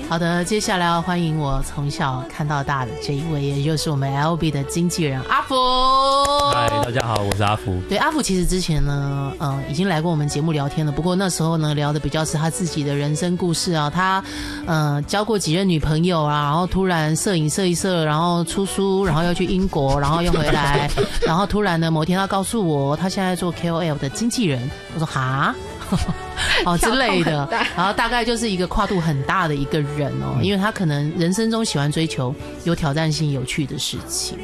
好的，接下来要欢迎我从小看到大的这一位，也就是我们 LB 的经纪人阿福。 嗨，大家好，我是阿福。 对，阿福其实之前呢，已经来过我们节目聊天了。不过那时候呢，聊的比较是他自己的人生故事啊。他交过几任女朋友啊，然后突然摄影摄一摄，然后出书，然后又去英国，然后又回来，然后突然呢，某天他告诉我，他现在做 KOL 的经纪人。我说哈。哦之类的，然后大概就是一个跨度很大的一个人哦，因为他可能人生中喜欢追求有挑战性、有趣的事情。